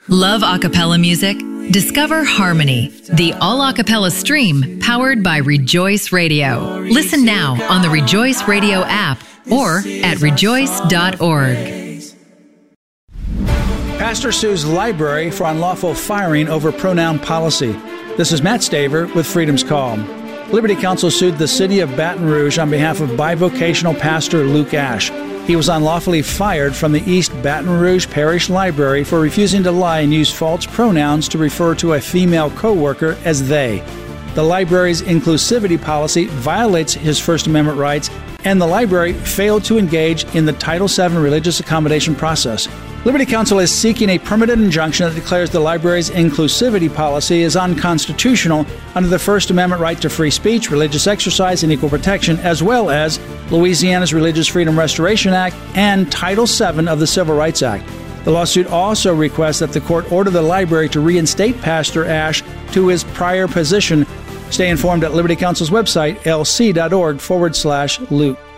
Love a cappella music? Discover Harmony, the all a cappella stream powered by Rejoice Radio. Listen now on the Rejoice Radio app or at rejoice.org. Pastor sues library for unlawful firing over pronoun policy. This is Matt Staver with Freedom's Call. Liberty Counsel sued the city of Baton Rouge on behalf of bivocational pastor Luke Ash. He was unlawfully fired from the East Baton Rouge Parish Library for refusing to lie and use false pronouns to refer to a female co-worker as they. The library's inclusivity policy violates his First Amendment rights, and the library failed to engage in the Title VII religious accommodation process. Liberty Counsel is seeking a permanent injunction that declares the library's inclusivity policy is unconstitutional under the First Amendment right to free speech, religious exercise, and equal protection, as well as Louisiana's Religious Freedom Restoration Act and Title VII of the Civil Rights Act. The lawsuit also requests that the court order the library to reinstate Pastor Ash to his prior position. Stay informed at Liberty Counsel's website, lc.org/Luke.